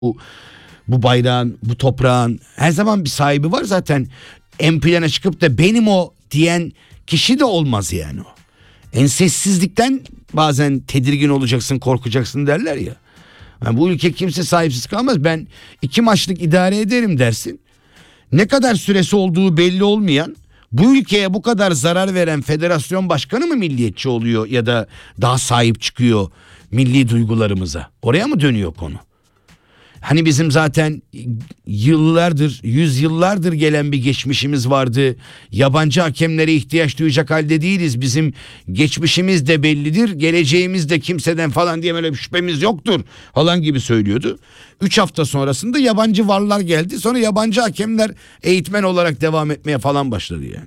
bu bayrağın, bu toprağın her zaman bir sahibi var zaten. En plana çıkıp da benim o diyen kişi de olmaz yani o. Ensessizlikten bazen tedirgin olacaksın, korkacaksın derler ya. Yani bu ülke kimse sahipsiz kalmaz. Ben 2 maçlık idare ederim dersin. Ne kadar süresi olduğu belli olmayan, bu ülkeye bu kadar zarar veren federasyon başkanı mı milliyetçi oluyor ya da daha sahip çıkıyor milli duygularımıza? Oraya mı dönüyor konu? Hani bizim zaten yıllardır, yüzyıllardır gelen bir geçmişimiz vardı. Yabancı hakemlere ihtiyaç duyacak halde değiliz. Bizim geçmişimiz de bellidir, geleceğimiz de kimseden falan diye böyle bir şüphemiz yoktur falan gibi söylüyordu. 3 hafta sonrasında yabancı varlar geldi. Sonra yabancı hakemler eğitmen olarak devam etmeye falan başladı yani.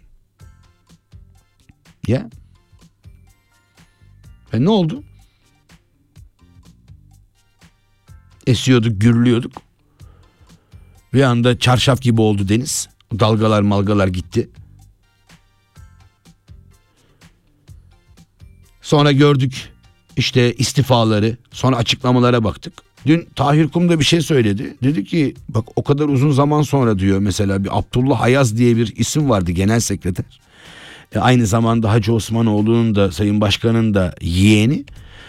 Ya. Ne oldu? Esiyorduk, gürlüyorduk. Bir anda çarşaf gibi oldu deniz. Dalgalar malgalar gitti. Sonra gördük işte istifaları, sonra açıklamalara baktık. Dün Tahir Kum da bir şey söyledi. Dedi ki bak o kadar uzun zaman sonra diyor mesela bir Abdullah Ayaz diye bir isim vardı, genel sekreter. Aynı zamanda Hacı Osmanoğlu'nun da Sayın Başkan'ın da yeğeni.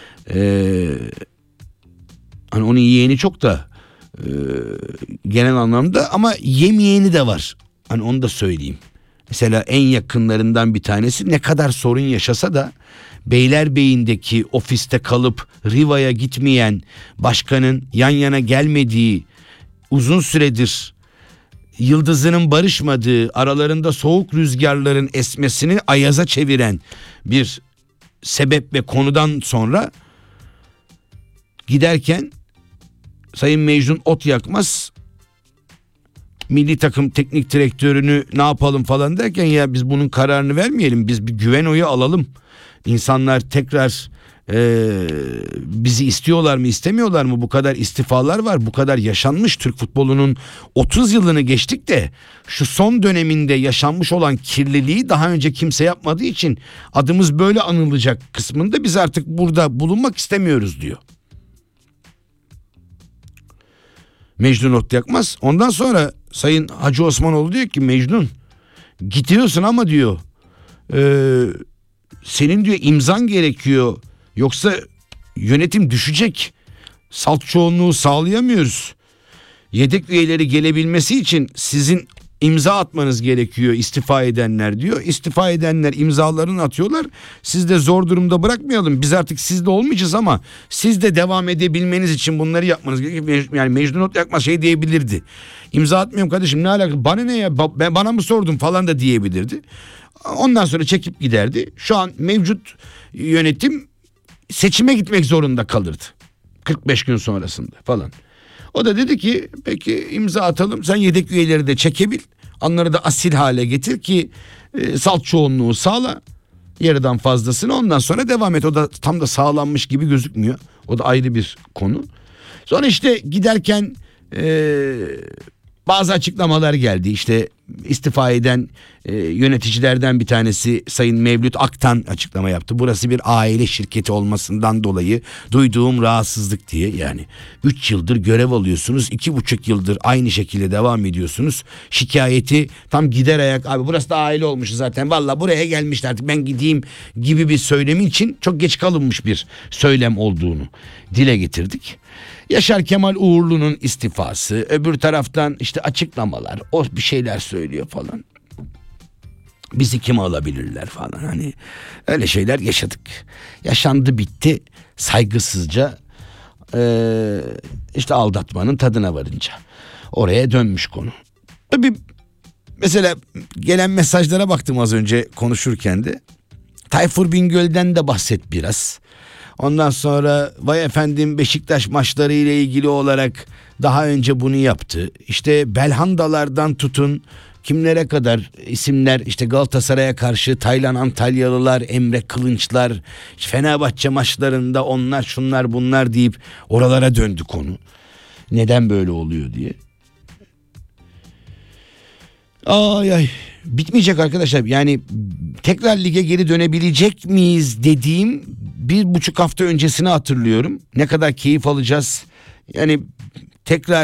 Hani onun yeğeni çok da genel anlamda ama yemeyeğini de var. Hani onu da söyleyeyim. Mesela en yakınlarından bir tanesi ne kadar sorun yaşasa da Beylerbeyi'ndeki ofiste kalıp Riva'ya gitmeyen, başkanın yan yana gelmediği, uzun süredir yıldızının barışmadığı, aralarında soğuk rüzgarların esmesini ayaza çeviren bir sebep ve konudan sonra giderken Sayın Mecnun Otyakmaz milli takım teknik direktörünü ne yapalım falan derken ya biz bunun kararını vermeyelim, biz bir güven oyu alalım. İnsanlar tekrar bizi istiyorlar mı istemiyorlar mı, bu kadar istifalar var, bu kadar yaşanmış, Türk futbolunun 30 yılını geçtik de şu son döneminde yaşanmış olan kirliliği daha önce kimse yapmadığı için adımız böyle anılacak kısmında biz artık burada bulunmak istemiyoruz diyor. Mecnun Otyakmaz. Ondan sonra Sayın Hacı Osmanoğlu diyor ki Mecnun gidiyorsun ama diyor senin diyor imzan gerekiyor, yoksa yönetim düşecek, salt çoğunluğu sağlayamıyoruz, yedek üyeleri gelebilmesi için sizin imza atmanız gerekiyor istifa edenler diyor. İstifa edenler imzalarını atıyorlar, siz de zor durumda bırakmayalım, biz artık sizde olmayacağız ama siz de devam edebilmeniz için bunları yapmanız gerekiyor. Yani Mecnun Otyakmaz şey diyebilirdi, imza atmıyorum kardeşim, ne alaka, bana ne ya, bana mı sordun falan da diyebilirdi. Ondan sonra çekip giderdi. Şu an mevcut yönetim seçime gitmek zorunda kalırdı 45 gün sonrasında falan. O da dedi ki peki imza atalım, sen yedek üyeleri de çekebil, onları da asil hale getir ki salt çoğunluğu sağla, yarıdan fazlasını, ondan sonra devam et. O da tam da sağlanmış gibi gözükmüyor, o da ayrı bir konu. Sonra işte giderken bazı açıklamalar geldi. İşte istifa eden yöneticilerden bir tanesi Sayın Mevlüt Aktan açıklama yaptı. Burası bir aile şirketi olmasından dolayı duyduğum rahatsızlık diye. Yani 3 yıldır görev alıyorsunuz, 2,5 yıldır aynı şekilde devam ediyorsunuz. Şikayeti tam gider ayak, abi burası da aile olmuş zaten, valla buraya gelmişler artık ben gideyim gibi bir söylemi için çok geç kalınmış bir söylem olduğunu dile getirdik. Yaşar Kemal Uğurlu'nun istifası, öbür taraftan işte açıklamalar, o bir şeyler söylüyor falan. Bizi kime alabilirler falan, hani öyle şeyler yaşadık. Yaşandı bitti saygısızca, işte aldatmanın tadına varınca oraya dönmüş konu. Tabii mesela gelen mesajlara baktım az önce konuşurken de. Tayfur Bingöl'den de bahset biraz. Ondan sonra vay efendim Beşiktaş maçları ile ilgili olarak daha önce bunu yaptı. İşte Belhandalardan tutun kimlere kadar isimler, işte Galatasaray'a karşı Taylan Antalyalılar, Emre Kılınçlar, Fenerbahçe maçlarında onlar şunlar bunlar deyip oralara döndü konu. Neden böyle oluyor diye. Ay bitmeyecek arkadaşlar. Yani tekrar lige geri dönebilecek miyiz dediğim 1,5 hafta öncesini hatırlıyorum. Ne kadar keyif alacağız. Yani tekrar